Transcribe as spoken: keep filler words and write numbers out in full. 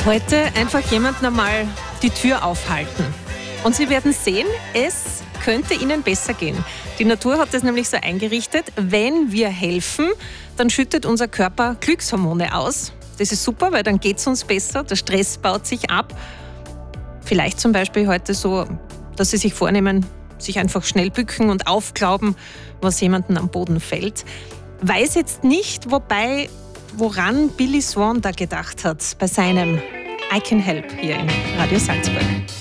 Heute einfach jemandem einmal die Tür aufhalten. Und Sie werden sehen, es könnte Ihnen besser gehen. Die Natur hat das nämlich so eingerichtet, wenn wir helfen, dann schüttet unser Körper Glückshormone aus. Das ist super, weil dann geht es uns besser, der Stress baut sich ab. Vielleicht zum Beispiel heute so, dass Sie sich vornehmen, sich einfach schnell bücken und aufglauben, was jemandem am Boden fällt. Weiß jetzt nicht, wobei, woran Billy Swan da gedacht hat bei seinem I Can Help hier in Radio Salzburg.